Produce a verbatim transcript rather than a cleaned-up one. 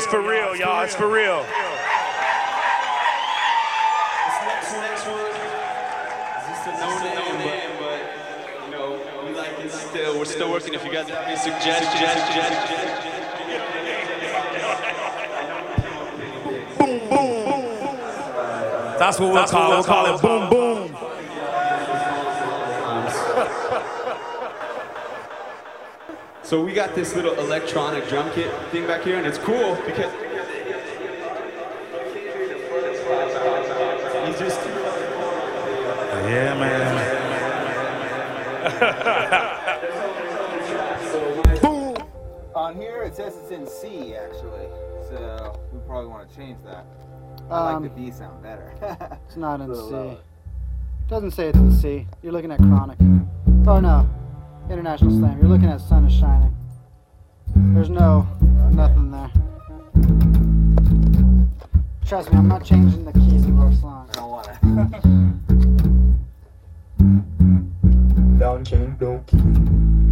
for real, y'all. It's for real. This next, next one is just a no name, but you know we like it still. We're still working. If you guys have any suggestions, boom boom. That's what we'll call it. We'll call it boom boom. So we got this little electronic drum kit thing back here, and it's cool because you just yeah, man. Boom. On here it says it's in C actually, so we probably want to change that. I Um, like the B sound better. It's not in Little C. lower. Doesn't say it's in C. You're looking at Chronic. Oh no, International Slam. You're looking at Sun is Shining. There's no nothing there. Trust me, I'm not changing the keys of our song. I don't want to.